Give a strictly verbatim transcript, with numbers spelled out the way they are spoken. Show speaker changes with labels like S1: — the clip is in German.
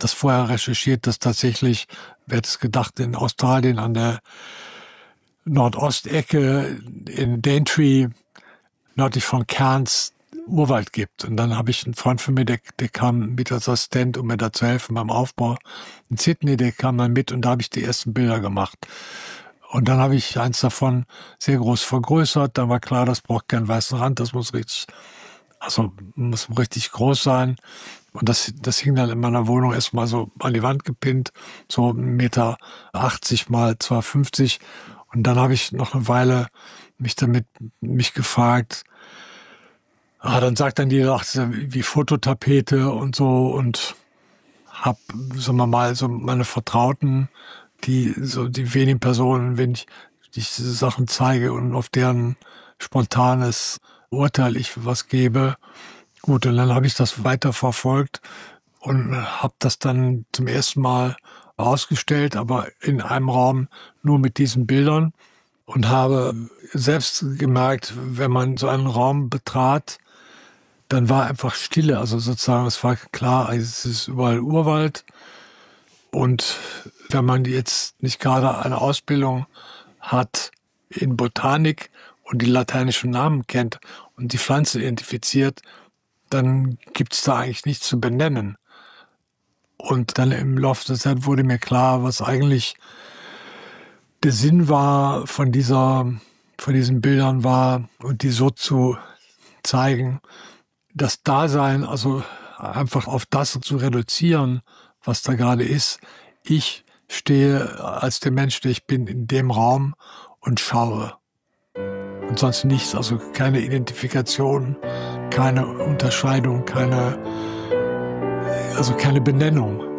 S1: das vorher recherchiert, dass tatsächlich, wer hätte es gedacht, in Australien an der Nordostecke in Daintree, nördlich von Cairns, Urwald gibt. Und dann habe ich einen Freund von mir, der, der kam mit als Assistent, um mir da zu helfen beim Aufbau. In Sydney, der kam dann mit und da habe ich die ersten Bilder gemacht. Und dann habe ich eins davon sehr groß vergrößert. Dann war klar, das braucht keinen weißen Rand, das muss richtig, also muss richtig groß sein. Und das, das hing dann in meiner Wohnung erstmal so an die Wand gepinnt, so ein Meter achtzig mal zwei fünfzig. Und dann habe ich noch eine Weile mich damit mich gefragt, ah, dann sagt dann jeder, ach, das ist ja wie Fototapete und so, und hab, sagen wir mal, so meine Vertrauten, die, so die wenigen Personen, wenn ich diese Sachen zeige und auf deren spontanes Urteil ich was gebe. Gut, und dann habe ich das weiter verfolgt und habe das dann zum ersten Mal ausgestellt, aber in einem Raum nur mit diesen Bildern, und habe selbst gemerkt, wenn man so einen Raum betrat, dann war einfach Stille. Also sozusagen, es war klar, es ist überall Urwald. Und wenn man jetzt nicht gerade eine Ausbildung hat in Botanik und die lateinischen Namen kennt und die Pflanze identifiziert, dann gibt es da eigentlich nichts zu benennen. Und dann im Laufe der Zeit wurde mir klar, was eigentlich der Sinn war von dieser, von diesen Bildern war, und die so zu zeigen, das Dasein, also einfach auf das zu reduzieren, was da gerade ist. Ich stehe als der Mensch, der ich bin, in dem Raum und schaue. Und sonst nichts, also keine Identifikation, keine Unterscheidung, keine, also keine Benennung.